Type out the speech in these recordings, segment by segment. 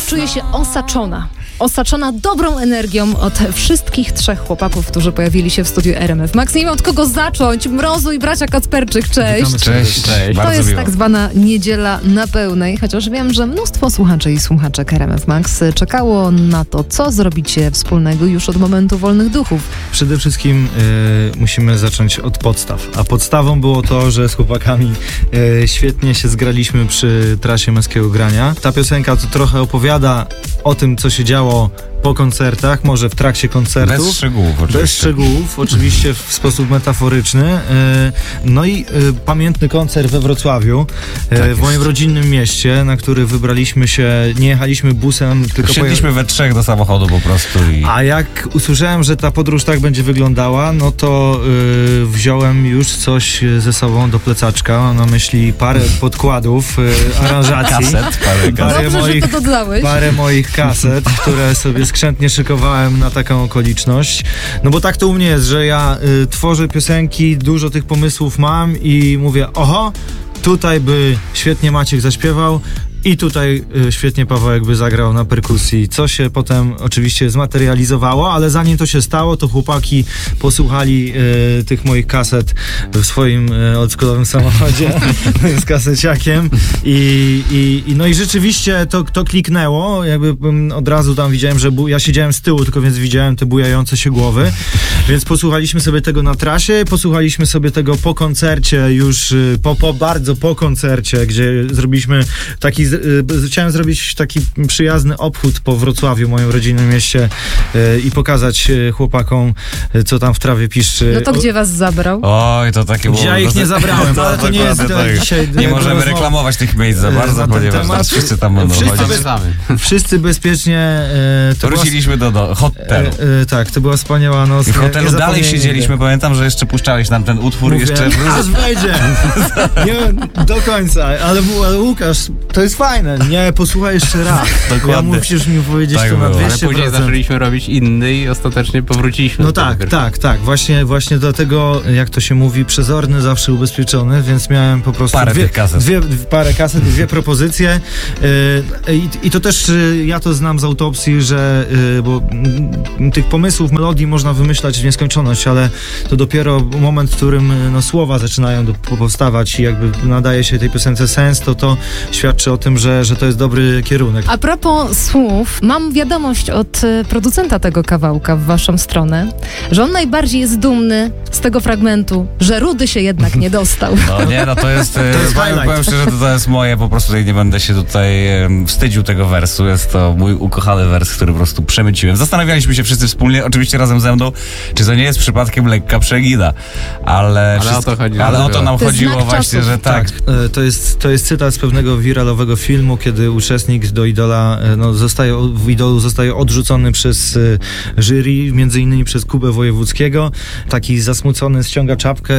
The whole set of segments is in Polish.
czuję się osaczona dobrą energią od wszystkich trzech chłopaków, którzy pojawili się w studiu RMF Max. Nie wiem od kogo zacząć. Mrozu i bracia Kacperczyk, cześć. Cześć. To jest tak zwana niedziela na pełnej, chociaż wiem, że mnóstwo słuchaczy i słuchaczek RMF Max czekało na to, co zrobicie wspólnego już od momentu Wolnych Duchów. Przede wszystkim musimy zacząć od podstaw. A podstawą było to, że z chłopakami świetnie się zgraliśmy przy trasie męskiego grania. Ta piosenka to trochę opowiada o tym, co się działo po koncertach, może w trakcie koncertów. Bez szczegółów oczywiście. Bez szczegółów, oczywiście w sposób metaforyczny. No i pamiętny koncert we Wrocławiu, w moim rodzinnym mieście, na który wybraliśmy się, nie jechaliśmy busem, tylko Wsiedliśmy we trzech do samochodu po prostu. A jak usłyszałem, że ta podróż tak będzie wyglądała, no to wziąłem już coś ze sobą do plecaczka. Mam na myśli parę podkładów, aranżacji. Parę moich kaset, które sobie skrzętnie szykowałem na taką okoliczność. No bo tak to u mnie jest, że ja tworzę piosenki, dużo tych pomysłów mam i mówię, oho, tutaj by świetnie Maciek zaśpiewał i tutaj świetnie Pawełek by zagrał na perkusji, co się potem oczywiście zmaterializowało, ale zanim to się stało, to chłopaki posłuchali tych moich kaset w swoim oldschoolowym samochodzie z kaseciakiem no i rzeczywiście to kliknęło, jakby od razu tam widziałem, że ja siedziałem z tyłu, tylko więc widziałem te bujające się głowy, więc posłuchaliśmy sobie tego na trasie, posłuchaliśmy sobie tego po koncercie już, bardzo po koncercie, gdzie zrobiliśmy taki chciałem zrobić taki przyjazny obchód po Wrocławiu, moim rodzinnym mieście, i pokazać chłopakom, co tam w trawie piszczy. No to gdzie was zabrał? Oj, to takie było... Ja ich nie zabrałem, ale to nie jest dzisiaj... Nie możemy reklamować tych miejsc za bardzo, ponieważ teraz wszyscy tam będą chodzić. Wszyscy bezpiecznie... Wróciliśmy do hotelu. Tak, to była wspaniała noc. I w hotelu dalej siedzieliśmy, pamiętam, że jeszcze puszczałeś nam ten utwór. Mówię, jeszcze... aż wejdzie! Nie, do końca, ale Łukasz, to jest fajne. Nie, posłuchaj jeszcze raz. Dokładnie. Ja musisz mi powiedzieć tak to na 200%. Ale później zaczęliśmy robić inny i ostatecznie powróciliśmy. No tak. Właśnie dlatego, jak to się mówi, przezorny, zawsze ubezpieczony, więc miałem po prostu parę kaset, dwie propozycje. I to też ja to znam z autopsji, że bo tych pomysłów, melodii można wymyślać w nieskończoność, ale to dopiero moment, w którym słowa zaczynają powstawać i jakby nadaje się tej piosence sens, to świadczy o tym, że to jest dobry kierunek. A propos słów, mam wiadomość od producenta tego kawałka w waszą stronę, że on najbardziej jest dumny z tego fragmentu, że Rudy się jednak nie dostał. No to jest powiem szczerze, to jest moje, po prostu nie będę się tutaj wstydził tego wersu, jest to mój ukochany wers, który po prostu przemyciłem. Zastanawialiśmy się wszyscy wspólnie, oczywiście razem ze mną, czy to nie jest przypadkiem lekka przegina, ale o to nam chodziło właśnie, że tak. To jest cytat z pewnego wiralowego filmu, kiedy uczestnik do Idola, w Idolu zostaje odrzucony przez jury, między innymi przez Kubę Wojewódzkiego. Taki zasmucony ściąga czapkę,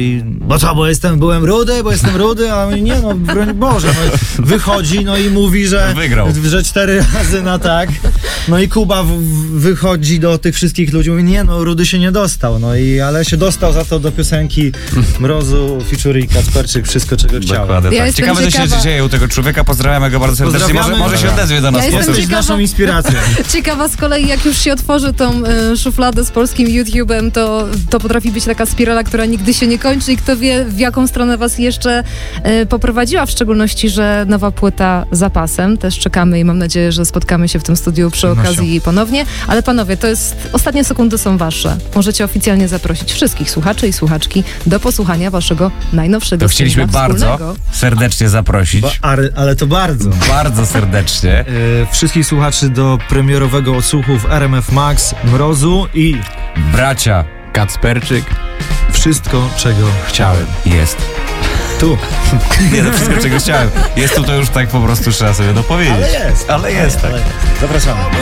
bo byłem rudy, a nie, broń Boże, wychodzi, i mówi, że wygrał. Że 4 razy na tak. No i Kuba wychodzi do tych wszystkich ludzi, mówi, nie, Rudy się nie dostał, ale się dostał za to do piosenki Mrozu, featuring Kacperczyk, wszystko czego chciałem. Dokładnie, tak. Ciekawe, co się dzieje u tego człowieka, pozdrawiamy go bardzo serdecznie, może się odezwie do nas. Jest naszą inspiracją. Ciekawa z kolei, jak już się otworzy tą szufladę z polskim YouTube'em, to potrafi być taka spirala, która nigdy się nie kończy i kto wie, w jaką stronę was jeszcze poprowadziła, w szczególności, że nowa płyta za pasem. Też czekamy i mam nadzieję, że spotkamy się w tym studiu przy okazji ponownie. Ale panowie, to jest, ostatnie sekundy są wasze. Możecie oficjalnie zaprosić wszystkich słuchaczy i słuchaczki do posłuchania waszego najnowszego to chcieliśmy bardzo serdecznie zaprosić. Ale to bardzo. Bardzo serdecznie. Wszystkich słuchaczy do premierowego odsłuchu w RMF Max, Mrozu i bracia Kacperczyk. Wszystko, czego chciałem. Jest. Tu. Nie, wszystko, czego chciałem. Jest tu, to już tak po prostu trzeba sobie dopowiedzieć. Ale jest. Tak. Zapraszamy.